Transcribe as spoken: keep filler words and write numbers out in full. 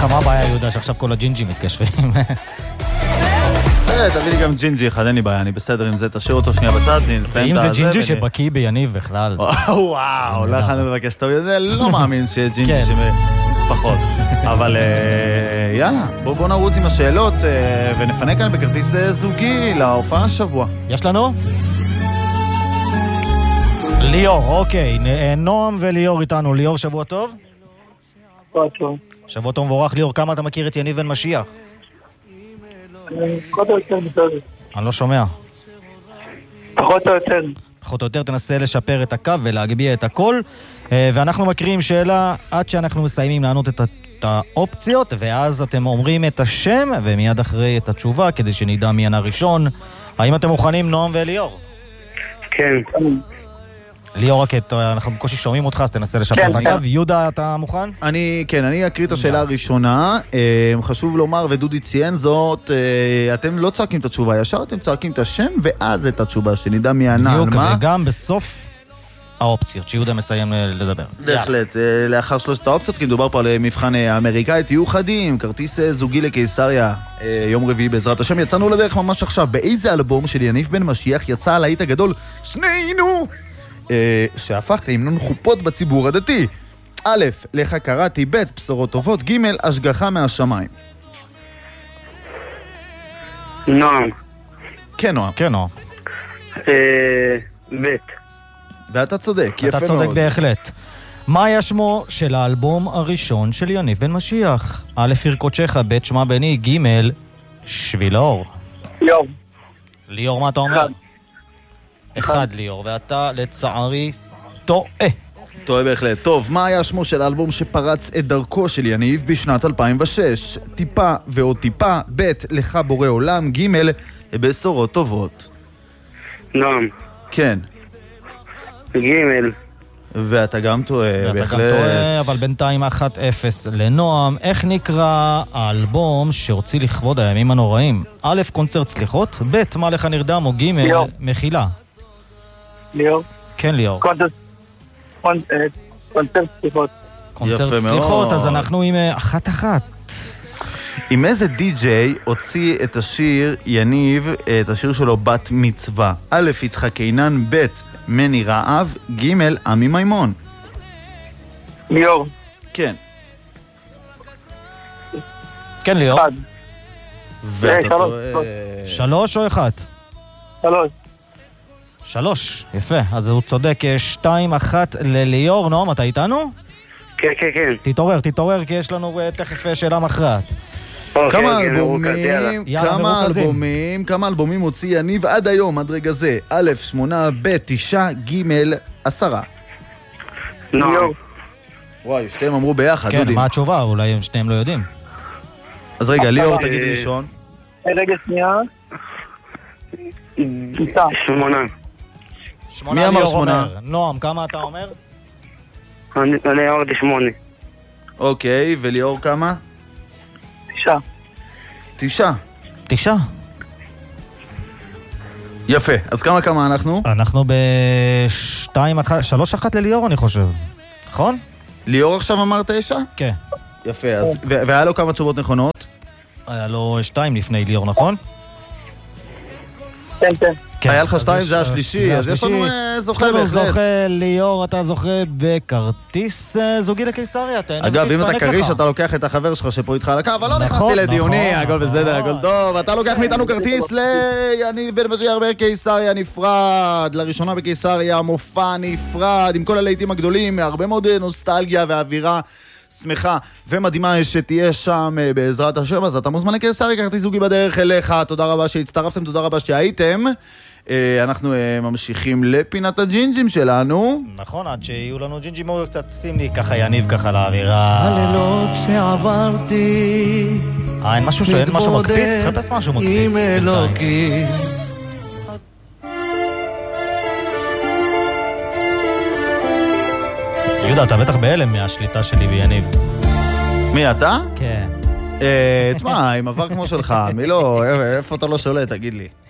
לך מה הבעיה, יהודה, שעכשיו כל הג'ינג'ים מתקשרים? תביא לי גם ג'ינג'י אחד, אין לי בעיה, אני בסדר עם זה, תשאיר אותו שנייה בצד, נסיים את זה. ואם זה ג'ינג'י שבקיא ביניב בכלל. וואו, לא יכולנו לבקש טוב, זה לא מאמין שיש ג'ינג'י שפחות. אבל יאללה, בואו נרוץ עם השאלות ונפנה כאן בכרטיס זוגי להופעה השבוע. יש לנו? ליאור, אוקיי, נועם וליאור איתנו. ליאור, שבוע טוב? שבוע טוב. שבוע טוב מבורך. ליאור, כמה אתה מכיר את יניב בן משיח? פחות או יותר בסדר. אני לא שומע. פחות או יותר. פחות או יותר תנסה לשפר את הקו ולהגביה את הכל, ואנחנו מקריאים שאלה עד שאנחנו מסיימים לענות את האופציות, ואז אתם אומרים את השם ומיד אחרי את התשובה כדי שנדע מי ענה ראשון. האם אתם מוכנים, נועם וליאור? כן. ליאור, רק אנחנו בקושי שומעים אותך, אז תנסה לשפר את הקו. יהודה, אתה מוכן? אני, כן, אני אקריא את השאלה הראשונה. חשוב לומר, ודודי ציין זאת, אתם לא צועקים את התשובה ישר, אתם צועקים את השם ואז את התשובה, שנדע מי ענה על מה. וגם בסוף האופציות, שיהודה מסיים לדבר. בהחלט, לאחר שלושת האופציות, כי מדובר פה על מבחן אמריקאי, תהיו חדים, כרטיס זוגי לקיסריה, יום רביעי בעזרת השם, יצאנו לדרך ממש עכשיו. באיזה אלבום של יניב בן משיח יצא הלהיט הגדול שנינו? שהפך להמנון חופות בציבור הדתי? א', לך קראתי, ב', בשורות טובות, ג', השגחה מהשמיים. נועם. כן, נועם. כן, נועם. ב'. ואתה צודק, יפה מאוד. אתה צודק בהחלט. מה היה שמו של האלבום הראשון של יניב בן משיח? א', ירקודשך, ב', שמע בני, ג', שביל האור. ליאור. ליאור, מה אתה אומר? אחד ליאור, ואתה לצערי טועה. טועה בהחלט. טוב, מה היה שמו של האלבום שפרץ את דרכו של יניב בשנת אלפיים ושש? טיפה ועוד טיפה, ב', לך בורא עולם, ג', בשורות טובות. נועם. כן. ג'. ואתה גם טועה, בהחלט. ואתה גם טועה, אבל בינתיים אחת אפס לנועם. איך נקרא האלבום שהוציא לכבוד הימים הנוראים? א', קונצרט סליחות, ב', מה לך נרדם, או ג', מחילה. ליאור. כן, ליאור. קונצרט סליחות. קונצרט סליחות, אז אנחנו עם אחת אחת. עם איזה די-ג'יי הוציא את השיר יניב, את השיר שלו בת מצווה? א', יצחק עינן, ב', מני רעב, ג', עמי מימון. ליאור. כן. כן, ליאור. אחד. ואתה טועה... שלוש או אחת? שלוש. שלוש, יפה. אז הוא צודק, שתיים אחת לליאור. נועם, אתה איתנו? כן, כן, כן. תתעורר, תתעורר, כי יש לנו תכף שאלה מכרעת. כמה אלבומים, כמה אלבומים, כמה אלבומים הוציא יניב עד היום, עד רגע זה? א', שמונה, ב', תשע, ג', עשרה. ליאור. וואי, שתיהם אמרו ביחד, כן, דודי. מה התשובה? אולי שניהם לא יודעים. אז רגע, ליאור, תגיד ראשון. רגע שנייה. שמונה. מי אמר שמונה? נועם, כמה אתה אומר? אני אמרתי שמונה. אוקיי, וליאור כמה? תשע. תשע. תשע. יפה, אז כמה כמה אנחנו? אנחנו בשתיים אחת, שלוש אחת לליאור אני חושב, נכון? ליאור עכשיו אמר תשע? כן. יפה, אז, והיה לו כמה תשובות נכונות? היה לו שתיים לפני ליאור, נכון? כן, כן. היה לך שתיים, זה השלישי, אז יש לנו זוכה בהחלט. זוכה ליאור, אתה זוכה בכרטיס זוגי לקיסריה. אגב, אם אתה קריש, אתה לוקח את החבר שלך שפה איתך על הקו, אבל לא נכנסתי לדיוני, הכל בסדר, הכל טוב. אתה לוקח מאיתנו כרטיס ליניב בן משיח בקיסריה נפרד, לראשונה בקיסריה, מופע נפרד, עם כל הלהיטים הגדולים, הרבה מאוד נוסטלגיה ואווירה שמחה ומדהימה שתהיה שם בעזרת השם. אז אתה מוזמן לקיסריה, כרטיס זוגי בדרך אליך. תודה רבה שהצטרפתם, תודה רבה שהייתם. אנחנו ממשיכים לפינת הג'ינג'ים שלנו. נכון, עד שיהיו לנו ג'ינג'ים מאוד קצת, שים לי ככה יניב ככה לאווירה. הלילות שעברתי אה, אין משהו שאין משהו מקפיץ? תחפש משהו מקפיץ עם אלוקים. יהודה, אתה בטח בהלם מהשליטה שלי ויניב. מי, אתה? כן. תשמע, עם עבר כמו שלך, מי לא, איפה אתה לא שולט, תגיד לי.